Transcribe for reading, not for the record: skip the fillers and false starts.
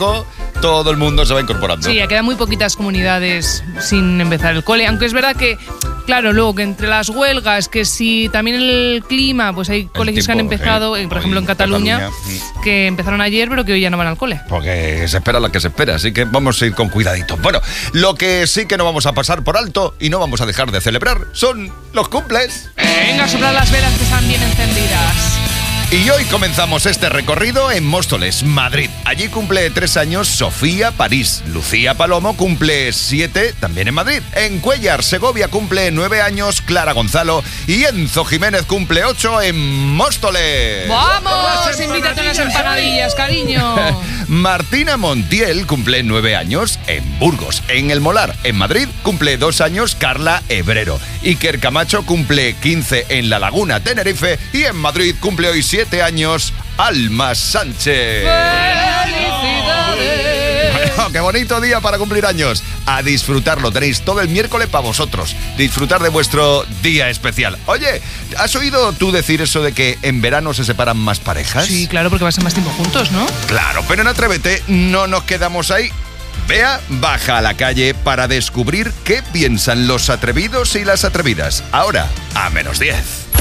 poco todo el mundo se va incorporando. Sí, quedan muy poquitas comunidades sin empezar el cole, aunque es verdad que, claro, luego que entre las huelgas, que si también el clima, pues hay colegios que han empezado, por ejemplo en Cataluña, que empezaron ayer pero que hoy ya no van al cole. Porque se espera lo que se espera, así que vamos a ir con cuidadito. Bueno, lo que sí que no vamos a pasar por alto y no vamos a dejar de celebrar son los cumples. Venga, a soplar las velas que están bien encendidas. Y hoy comenzamos este recorrido en Móstoles, Madrid. Allí cumple 3 años Sofía París. Lucía Palomo cumple 7, también en Madrid. En Cuéllar, Segovia, cumple 9 años Clara Gonzalo. Y Enzo Jiménez cumple 8 en Móstoles. ¡Vamos! Invítate a unas empanadillas, cariño. Martina Montiel cumple 9 años en Burgos. En El Molar, en Madrid, cumple 2 años Carla Hebrero. Iker Camacho cumple 15 en La Laguna, Tenerife. Y en Madrid cumple hoy 7 años Alma Sánchez. ¡Felicidades! Bueno, qué bonito día para cumplir años. A disfrutarlo, tenéis todo el miércoles para vosotros. Disfrutar de vuestro día especial. Oye, ¿has oído tú decir eso de que en verano se separan más parejas? Sí, claro, porque pasan más tiempo juntos, ¿no? Claro, pero en Atrévete no nos quedamos ahí. Bea baja a la calle para descubrir qué piensan los atrevidos y las atrevidas. Ahora, a -10.